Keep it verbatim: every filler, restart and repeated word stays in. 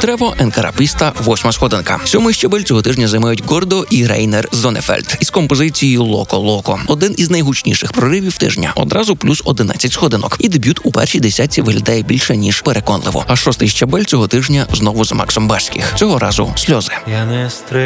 Трево, енкарапіста, восьма сходинка. Сьомий щабель цього тижня займають Гордо і Рейнер Зонефельд із композицією «Локо Локо». Один із найгучніших проривів тижня. Одразу плюс одинадцять сходинок. І дебют у першій десятці виглядає більше, ніж переконливо. А шостий щабель цього тижня знову за Максом Барських. Цього разу «Сльози». Я не